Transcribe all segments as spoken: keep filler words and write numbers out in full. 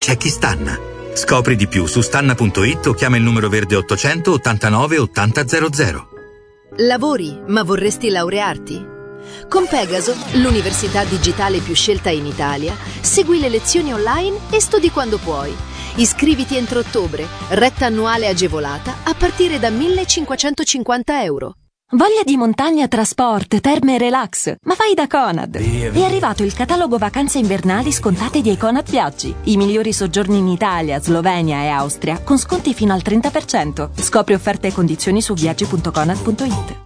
c'è chi stanna. Scopri di più su stanna punto it o chiama il numero verde ottocento ottantanove ottanta zero zero. Lavori, ma vorresti laurearti? Con Pegaso, l'università digitale più scelta in Italia, segui le lezioni online e studi quando puoi. Iscriviti entro ottobre, retta annuale agevolata a partire da millecinquecentocinquanta euro. Voglia di montagna, trasport, terme e relax? Ma vai da Conad! È arrivato il catalogo vacanze invernali scontate di Conad Viaggi. I migliori soggiorni in Italia, Slovenia e Austria con sconti fino al trenta per cento. Scopri offerte e condizioni su viaggi punto conad punto it.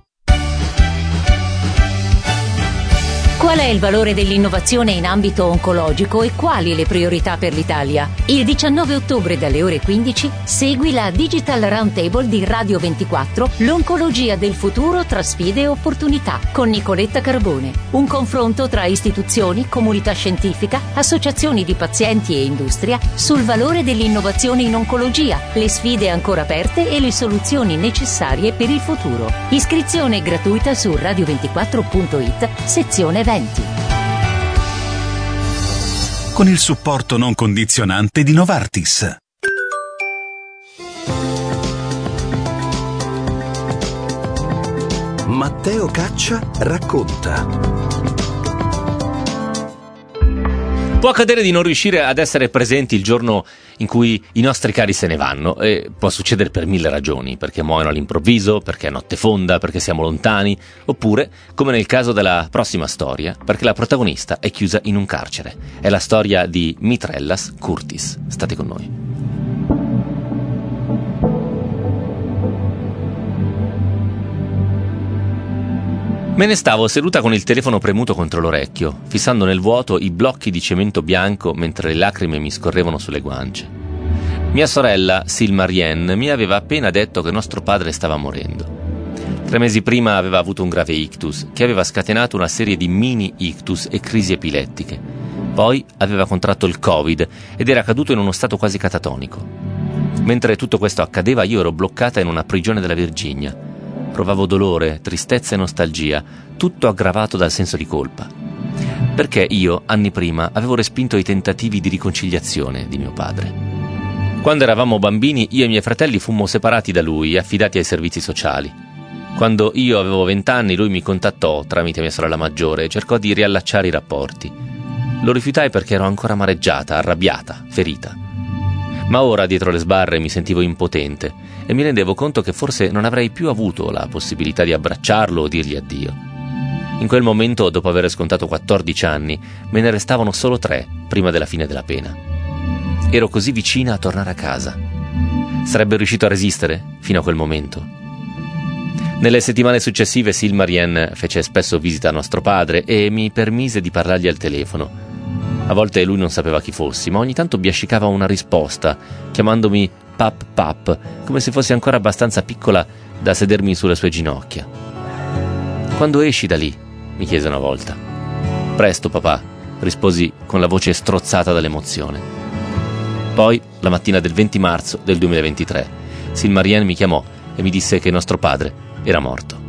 Qual è il valore dell'innovazione in ambito oncologico e quali le priorità per l'Italia? Il diciannove ottobre dalle ore quindici segui la Digital Roundtable di Radio ventiquattro, l'oncologia del futuro tra sfide e opportunità, con Nicoletta Carbone. Un confronto tra istituzioni, comunità scientifica, associazioni di pazienti e industria sul valore dell'innovazione in oncologia, le sfide ancora aperte e le soluzioni necessarie per il futuro. Iscrizione gratuita su radio ventiquattro punto it, sezione eventi. Con il supporto non condizionante di Novartis. Matteo Caccia racconta. Può accadere di non riuscire ad essere presenti il giorno in cui i nostri cari se ne vanno, e può succedere per mille ragioni, perché muoiono all'improvviso, perché è notte fonda, perché siamo lontani, oppure, come nel caso della prossima storia, perché la protagonista è chiusa in un carcere. È la storia di Mitrellas Curtis. State con noi. Me ne stavo seduta con il telefono premuto contro l'orecchio, fissando nel vuoto i blocchi di cemento bianco mentre le lacrime mi scorrevano sulle guance. Mia sorella, Sil Marianne, mi aveva appena detto che nostro padre stava morendo. Tre mesi prima aveva avuto un grave ictus, che aveva scatenato una serie di mini ictus e crisi epilettiche. Poi aveva contratto il Covid ed era caduto in uno stato quasi catatonico. Mentre tutto questo accadeva, io ero bloccata in una prigione della Virginia. Provavo dolore, tristezza e nostalgia, tutto aggravato dal senso di colpa. Perché io, anni prima, avevo respinto i tentativi di riconciliazione di mio padre. Quando eravamo bambini, io e i miei fratelli fummo separati da lui e affidati ai servizi sociali. Quando io avevo vent'anni, lui mi contattò tramite mia sorella maggiore e cercò di riallacciare i rapporti. Lo rifiutai perché ero ancora amareggiata, arrabbiata, ferita. Ma ora, dietro le sbarre, mi sentivo impotente e mi rendevo conto che forse non avrei più avuto la possibilità di abbracciarlo o dirgli addio. In quel momento, dopo aver scontato quattordici anni, me ne restavano solo tre prima della fine della pena. Ero così vicina a tornare a casa. Sarebbe riuscito a resistere fino a quel momento? Nelle settimane successive Sil Marianne fece spesso visita a nostro padre e mi permise di parlargli al telefono. A volte lui non sapeva chi fossi, ma ogni tanto biascicava una risposta, chiamandomi Pap Pap, come se fossi ancora abbastanza piccola da sedermi sulle sue ginocchia. «Quando esci da lì?» mi chiese una volta. «Presto, papà», risposi con la voce strozzata dall'emozione. Poi, la mattina del venti marzo del duemilaventitré, Sil Marianne mi chiamò e mi disse che nostro padre era morto.